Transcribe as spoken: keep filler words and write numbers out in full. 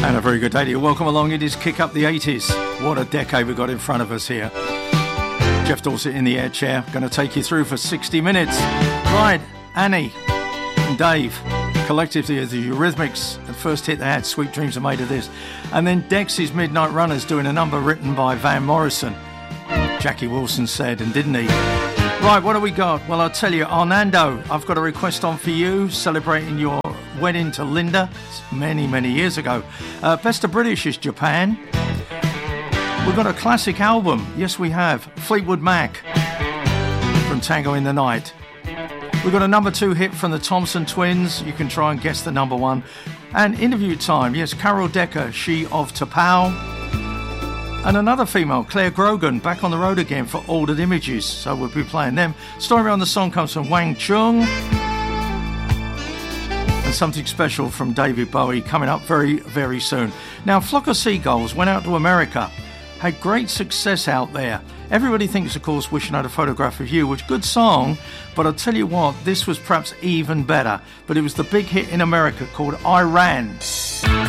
And a very good day to you. Welcome along. It is Kick Up the eighties. What a decade we've got in front of us here. Jeff Dorset in the air chair. Going to take you through for sixty minutes. Right, Annie and Dave, collectively as the Eurythmics. The first hit they had, Sweet Dreams Are Made of This. And then Dexys Midnight Runners doing a number written by Van Morrison. Jackie Wilson said, and didn't he? Right, what do we got? Well, I'll tell you, Arnando, I've got a request on for you, celebrating your wedding to Linda many, many years ago. Uh, Best of British is Japan. We've got a classic album. Yes, we have. Fleetwood Mac from Tango in the Night. We've got a number two hit from the Thompson Twins. You can try and guess the number one. And interview time. Yes, Carol Decker, she of T'Pau. And another female, Claire Grogan, back on the road again for Altered Images. So we'll be playing them. Story on the song comes from Wang Chung. And something special from David Bowie coming up very, very soon. Now, Flock of Seagulls went out to America. Had great success out there. Everybody thinks, of course, Wishing I Had a Photograph of You, which good song, but I'll tell you what, this was perhaps even better. But it was the big hit in America called I Ran.